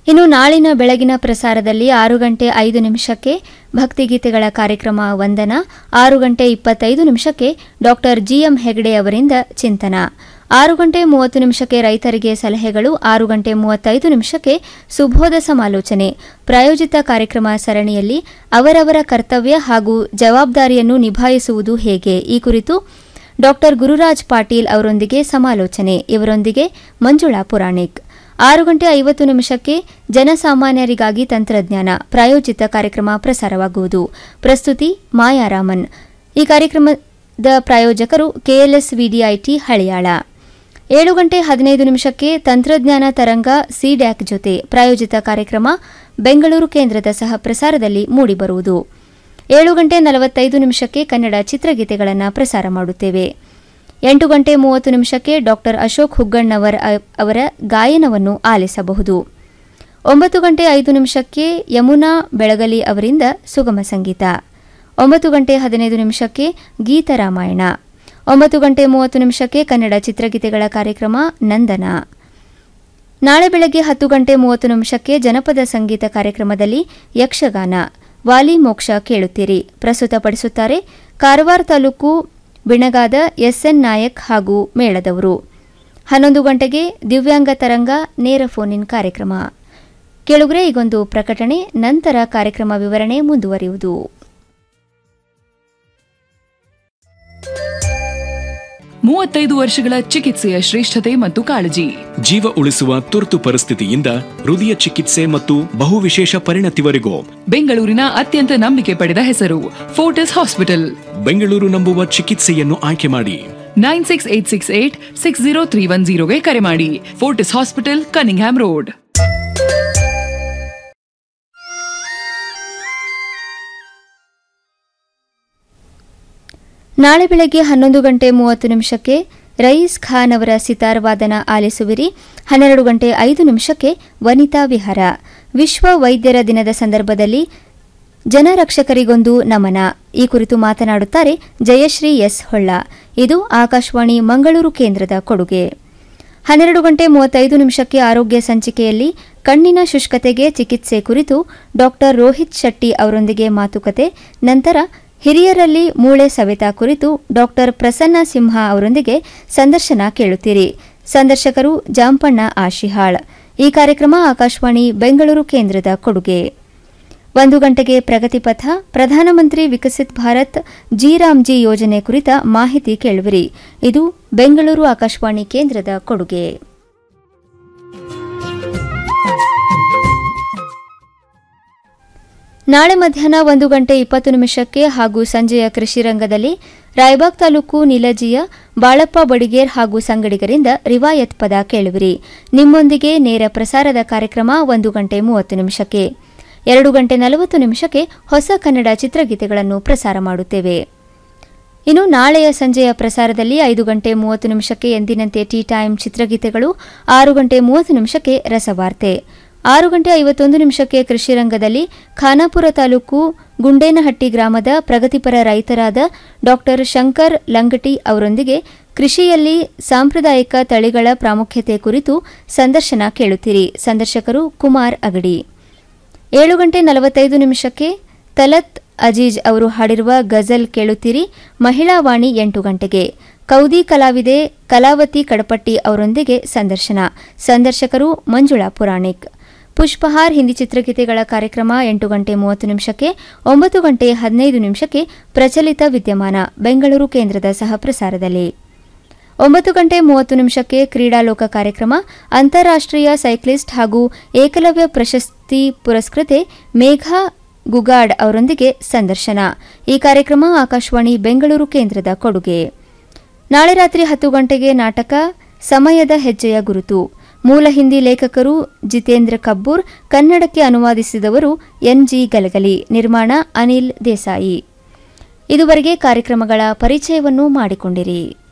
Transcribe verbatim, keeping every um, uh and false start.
ಇನ್ನು ನಾಳಿನ ಬೆಳಗಿನ ಪ್ರಸಾರದಲ್ಲಿ ಆರು ಗಂಟೆ ಐದು ನಿಮಿಷಕ್ಕೆ ಭಕ್ತಿಗೀತೆಗಳ ಕಾರ್ಯಕ್ರಮ ವಂದನ, ಆರು ಗಂಟೆ ಇಪ್ಪತ್ತೈದು ನಿಮಿಷಕ್ಕೆ ಡಾಕ್ಟರ್ ಜಿಎಂ ಹೆಗಡೆ ಅವರಿಂದ ಚಿಂತನ, ಆರು ಗಂಟೆ ಮೂವತ್ತು ನಿಮಿಷಕ್ಕೆ ರೈತರಿಗೆ ಸಲಹೆಗಳು, ಆರು ಗಂಟೆ ಮೂವತ್ತೈದು ನಿಮಿಷಕ್ಕೆ ಸುಬೋಧ ಸಮಾಲೋಚನೆ ಪ್ರಾಯೋಜಿತ ಕಾರ್ಯಕ್ರಮ ಸರಣಿಯಲ್ಲಿ ಅವರವರ ಕರ್ತವ್ಯ ಹಾಗೂ ಜವಾಬ್ದಾರಿಯನ್ನು ನಿಭಾಯಿಸುವುದು ಹೇಗೆ ಈ ಕುರಿತು ಡಾಕ್ಟರ್ ಗುರುರಾಜ್ ಪಾಟೀಲ್ ಅವರೊಂದಿಗೆ ಸಮಾಲೋಚನೆ, ಇವರೊಂದಿಗೆ ಮಂಜುಳಾ ಪುರಾಣಿಕ್. ಆರು ಗಂಟೆ ಐವತ್ತು ನಿಮಿಷಕ್ಕೆ ಜನಸಾಮಾನ್ಯರಿಗಾಗಿ ತಂತ್ರಜ್ಞಾನ ಪ್ರಾಯೋಜಿತ ಕಾರ್ಯಕ್ರಮ ಪ್ರಸಾರವಾಗುವುದು. ಪ್ರಸ್ತುತಿ ಮಾಯಾರಾಮನ್. ಈ ಕಾರ್ಯಕ್ರಮದ ಪ್ರಾಯೋಜಕರು ಕೆಎಲ್ಎಸ್ ವಿಡಿಐಟಿ ಹಳಿಯಾಳ. ಏಳು ಗಂಟೆ ಹದಿನೈದು ನಿಮಿಷಕ್ಕೆ ತಂತ್ರಜ್ಞಾನ ತರಂಗ ಸಿಡ್ಯಾಕ್ ಜೊತೆ ಪ್ರಾಯೋಜಿತ ಕಾರ್ಯಕ್ರಮ ಬೆಂಗಳೂರು ಕೇಂದ್ರದ ಸಹ ಪ್ರಸಾರದಲ್ಲಿ ಮೂಡಿಬರುವುದು. ಏಳು ಗಂಟೆ ನಲವತ್ತೈದು ನಿಮಿಷಕ್ಕೆ ಕನ್ನಡ ಚಿತ್ರಗೀತೆಗಳನ್ನು ಪ್ರಸಾರ ಮಾಡುತ್ತೇವೆ. ಎಂಟು ಗಂಟೆ ಮೂವತ್ತು ನಿಮಿಷಕ್ಕೆ ಡಾಕ್ಟರ್ ಅಶೋಕ್ ಹುಗ್ಗಣ್ಣವರ್ ಅವರ ಗಾಯನವನ್ನು ಆಲಿಸಬಹುದು. ಒಂಬತ್ತು ಗಂಟೆ ಐದು ನಿಮಿಷಕ್ಕೆ ಯಮುನಾ ಬೆಳಗಲಿ ಅವರಿಂದ ಸುಗಮ ಸಂಗೀತ. ಒಂಬತ್ತು ಗಂಟೆ ಹದಿನೈದು ನಿಮಿಷಕ್ಕೆ ಗೀತರಾಮಾಯಣ. ಒಂಬತ್ತು ಗಂಟೆ ಮೂವತ್ತು ನಿಮಿಷಕ್ಕೆ ಕನ್ನಡ ಚಿತ್ರಗೀತೆಗಳ ಕಾರ್ಯಕ್ರಮ ನಂದನ. ನಾಳೆ ಬೆಳಗ್ಗೆ ಹತ್ತು ಗಂಟೆ ಮೂವತ್ತು ನಿಮಿಷಕ್ಕೆ ಜನಪದ ಸಂಗೀತ ಕಾರ್ಯಕ್ರಮದಲ್ಲಿ ಯಕ್ಷಗಾನ ವಾಲಿ ಮೋಕ್ಷ ಕೇಳುತ್ತೀರಿ. ಪ್ರಸ್ತುತಪಡಿಸುತ್ತಾರೆ ಕಾರವಾರ ತಾಲೂಕು ಬಿಣಗಾದ ಎಸ್ಎನ್ ನಾಯಕ್ ಹಾಗೂ ಮೇಳದವರು. ಹನ್ನೊಂದು ಗಂಟೆಗೆ ದಿವ್ಯಾಂಗ ತರಂಗ ನೇರ ಫೋನ್ ಇನ್ ಕಾರ್ಯಕ್ರಮ. ಕೇಳುಗರೆ, ಈಗೊಂದು ಪ್ರಕಟಣೆ, ನಂತರ ಕಾರ್ಯಕ್ರಮ ವಿವರಣೆ ಮುಂದುವರಿಯುವುದು. ಮೂವತ್ತೈದು ವರ್ಷಗಳ ಚಿಕಿತ್ಸೆಯ ಶ್ರೇಷ್ಠತೆ ಮತ್ತು ಕಾಳಜಿ. ಜೀವ ಉಳಿಸುವ ತುರ್ತು ಪರಿಸ್ಥಿತಿಯಿಂದ ಹೃದಯ ಚಿಕಿತ್ಸೆ ಮತ್ತು ಬಹುವಿಶೇಷ ಪರಿಣತಿವರೆಗೂ ಬೆಂಗಳೂರಿನ ಅತ್ಯಂತ ನಂಬಿಕೆ ಪಡೆದ ಹೆಸರು ಫೋರ್ಟಿಸ್ ಹಾಸ್ಪಿಟಲ್. ಬೆಂಗಳೂರು ನಂಬುವ ಚಿಕಿತ್ಸೆಯನ್ನು ಆಯ್ಕೆ ಮಾಡಿ. Nine six eight six eight six zero three one ಜೀರೋಗೆ ಕರೆ ಮಾಡಿ. Fortis hospital, Cunningham road. ನಾಳೆ ಬೆಳಗ್ಗೆ ಹನ್ನೊಂದು ಗಂಟೆ ಮೂವತ್ತು ನಿಮಿಷಕ್ಕೆ ರಯೀಸ್ ಖಾನ್ ಅವರ ಸಿತಾರ್ ವಾದನ ಆಲಿಸುವಿರಿ. ಹನ್ನೆರಡು ಗಂಟೆ ಐದು ನಿಮಿಷಕ್ಕೆ ವನಿತಾ ವಿಹಾರ. ವಿಶ್ವ ವೈದ್ಯರ ದಿನದ ಸಂದರ್ಭದಲ್ಲಿ ಜನರಕ್ಷಕರಿಗೊಂದು ನಮನ ಈ ಕುರಿತು ಮಾತನಾಡುತ್ತಾರೆ ಜಯಶ್ರೀ ಎಸ್ ಹೊಳ್ಳ. ಇದು ಆಕಾಶವಾಣಿ ಮಂಗಳೂರು ಕೇಂದ್ರದ ಕೊಡುಗೆ. ಹನ್ನೆರಡು ಗಂಟೆ ಮೂವತ್ತೈದು ನಿಮಿಷಕ್ಕೆ ಆರೋಗ್ಯ ಸಂಚಿಕೆಯಲ್ಲಿ ಕಣ್ಣಿನ ಶುಷ್ಕತೆಗೆ ಚಿಕಿತ್ಸೆ ಕುರಿತು ಡಾಕ್ಟರ್ ರೋಹಿತ್ ಶೆಟ್ಟಿ ಅವರೊಂದಿಗೆ ಮಾತುಕತೆ. ನಂತರ ಹಿರಿಯರಲ್ಲಿ ಮೂಳೆ ಸವೆತ ಕುರಿತು ಡಾಕ್ಟರ್ ಪ್ರಸನ್ನ ಸಿಂಹ ಅವರೊಂದಿಗೆ ಸಂದರ್ಶನ ಕೇಳುತ್ತೀರಿ. ಸಂದರ್ಶಕರು ಜಾಂಪಣ್ಣ ಆಶಿಹಾಳ್. ಈ ಕಾರ್ಯಕ್ರಮ ಆಕಾಶವಾಣಿ ಬೆಂಗಳೂರು ಕೇಂದ್ರದ ಕೊಡುಗೆ. ಒಂದು ಗಂಟೆಗೆ ಪ್ರಗತಿಪಥ, ಪ್ರಧಾನಮಂತ್ರಿ ವಿಕಸಿತ್ ಭಾರತ್ ಜಿ ರಾಮ್ಜಿ ಯೋಜನೆ ಕುರಿತ ಮಾಹಿತಿ ಕೇಳುವಿರಿ. ಇದು ಬೆಂಗಳೂರು ಆಕಾಶವಾಣಿ ಕೇಂದ್ರದ ಕೊಡುಗೆ. ನಾಳೆ ಮಧ್ಯಾಹ್ನ ಒಂದು ಗಂಟೆ ಇಪ್ಪತ್ತು ನಿಮಿಷಕ್ಕೆ ಹಾಗೂ ಸಂಜೆಯ ಕೃಷಿ ರಂಗದಲ್ಲಿ ರಾಯಬಾಗ್ ತಾಲೂಕು ನಿಲಜಿಯ ಬಾಳಪ್ಪ ಬಡಿಗೇರ್ ಹಾಗೂ ಸಂಗಡಿಗರಿಂದ ರಿವಾಯತ್ ಪದ ಕೇಳುವಿರಿ. ನಿಮ್ಮೊಂದಿಗೆ ನೇರ ಪ್ರಸಾರದ ಕಾರ್ಯಕ್ರಮ ಒಂದು ಗಂಟೆ ಮೂವತ್ತು ನಿಮಿಷಕ್ಕೆ. ಎರಡು ಗಂಟೆ ನಲವತ್ತು ನಿಮಿಷಕ್ಕೆ ಹೊಸ ಕನ್ನಡ ಚಿತ್ರಗೀತೆಗಳನ್ನು ಪ್ರಸಾರ ಮಾಡುತ್ತೇವೆ. ಇನ್ನು ನಾಳೆಯ ಸಂಜೆಯ ಪ್ರಸಾರದಲ್ಲಿ ಐದು ಗಂಟೆ ಮೂವತ್ತು ನಿಮಿಷಕ್ಕೆ ಎಂದಿನಂತೆ ಟೀ ಟೈಮ್ ಚಿತ್ರಗೀತೆಗಳು, ಆರು ಗಂಟೆ ಮೂವತ್ತು ನಿಮಿಷಕ್ಕೆ ರಸವಾರ್ತೆ, ಆರು ಗಂಟೆ ಐವತ್ತೊಂದು ನಿಮಿಷಕ್ಕೆ ಕೃಷಿ ರಂಗದಲ್ಲಿ ಖಾನಾಪುರ ತಾಲೂಕು ಗುಂಡೇನಹಟ್ಟಿ ಗ್ರಾಮದ ಪ್ರಗತಿಪರ ರೈತರಾದ ಡಾಕ್ಟರ್ ಶಂಕರ್ ಲಂಗಟಿ ಅವರೊಂದಿಗೆ ಕೃಷಿಯಲ್ಲಿ ಸಾಂಪ್ರದಾಯಿಕ ತಳಿಗಳ ಪ್ರಾಮುಖ್ಯತೆ ಕುರಿತು ಸಂದರ್ಶನ ಕೇಳುತ್ತೀರಿ. ಸಂದರ್ಶಕರು ಕುಮಾರ್ ಅಗಡಿ. ಏಳು ಗಂಟೆ ನಲವತ್ತೈದು ನಿಮಿಷಕ್ಕೆ ತಲತ್ ಅಜೀಜ್ ಅವರು ಹಾಡಿರುವ ಗಜಲ್ ಕೇಳುತ್ತೀರಿ. ಮಹಿಳಾ ವಾಣಿ ಎಂಟು ಗಂಟೆಗೆ ಕೌದಿ ಕಲಾವಿದೆ ಕಲಾವತಿ ಕಡಪಟ್ಟಿ ಅವರೊಂದಿಗೆ ಸಂದರ್ಶನ. ಸಂದರ್ಶಕರು ಮಂಜುಳಾ ಪುರಾಣಿಕ್. ಪುಷ್ಪಹಾರ್ ಹಿಂದಿ ಚಿತ್ರಗೀತೆಗಳ ಕಾರ್ಯಕ್ರಮ ಎಂಟು ಗಂಟೆ ಮೂವತ್ತು ನಿಮಿಷಕ್ಕೆ. ಒಂಬತ್ತು ಗಂಟೆ ಹದಿನೈದು ನಿಮಿಷಕ್ಕೆ ಪ್ರಚಲಿತ ವಿದ್ಯಮಾನ ಬೆಂಗಳೂರು ಕೇಂದ್ರದ ಸಹ ಪ್ರಸಾರದಲ್ಲಿ. ಒಂಬತ್ತು ಗಂಟೆ ಮೂವತ್ತು ನಿಮಿಷಕ್ಕೆ ಕ್ರೀಡಾಲೋಕ ಕಾರ್ಯಕ್ರಮ. ಅಂತಾರಾಷ್ಟ್ರೀಯ ಸೈಕ್ಲಿಸ್ಟ್ ಹಾಗೂ ಏಕಲವ್ಯ ಪ್ರಶಸ್ತಿ ಪುರಸ್ಕೃತೆ ಮೇಘಾ ಗುಗಾಡ್ ಅವರೊಂದಿಗೆ ಸಂದರ್ಶನ. ಈ ಕಾರ್ಯಕ್ರಮ ಆಕಾಶವಾಣಿ ಬೆಂಗಳೂರು ಕೇಂದ್ರದ ಕೊಡುಗೆ. ನಾಳೆ ರಾತ್ರಿ ಹತ್ತು ಗಂಟೆಗೆ ನಾಟಕ ಸಮಯದ ಹೆಜ್ಜೆಯ ಗುರುತು. ಮೂಲ ಹಿಂದಿ ಲೇಖಕರು ಜಿತೇಂದ್ರ ಕಬ್ಬೂರ್, ಕನ್ನಡಕ್ಕೆ ಅನುವಾದಿಸಿದವರು ಎನ್ಜಿ ಗಲಗಲಿ. ನಿರ್ಮಾಣ ಅನಿಲ್ ದೇಸಾಯಿ. ಇದುವರೆಗೆ ಕಾರ್ಯಕ್ರಮಗಳ ಪರಿಚಯವನ್ನು ಮಾಡಿಕೊಂಡಿರಿ.